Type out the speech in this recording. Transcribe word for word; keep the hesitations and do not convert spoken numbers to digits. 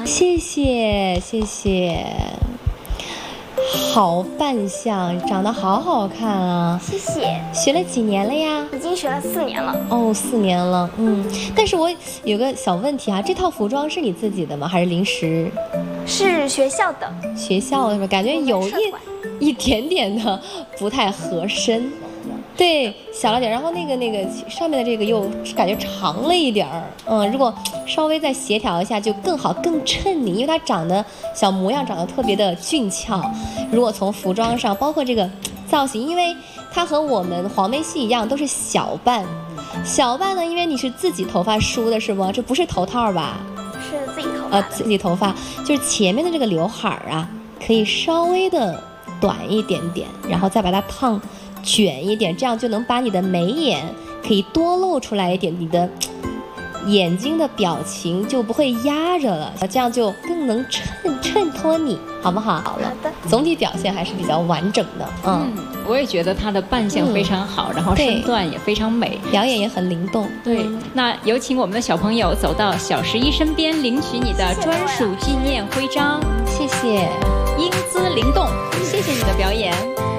谢谢谢谢。好扮相，长得好好看啊！ 谢谢。 学了几年了呀？ 已经学了四年了。 哦，四年了，嗯。但是我有个小问题啊，这套服装是你自己的吗？还是临时？ 是学校的。 学校的是吧？感觉有一一点点的不太合身。对，小了点，然后那个那个上面的这个又感觉长了一点儿，嗯，如果稍微再协调一下就更好，更衬你，因为它长得小模样长得特别的俊俏。如果从服装上，包括这个造型，因为它和我们黄梅戏一样，都是小半。小半呢，因为你是自己头发梳的是吗？这不是头套吧？ 是自己头发。 呃，自己头发，就是前面的这个刘海儿啊，可以稍微的短一点点，然后再把它烫卷一点，这样就能把你的眉眼可以多露出来一点，你的眼睛的表情就不会压着了，这样就更能衬衬托你，好不好？好了， 好的。 总体表现还是比较完整的，嗯， 嗯我也觉得她的扮相非常好，嗯、然后身段也非常美， 表演也很灵动。 对，嗯、那有请我们的小朋友走到小十一身边，领取你的专属纪念徽章。 谢谢， 英姿灵动，谢谢你的表演。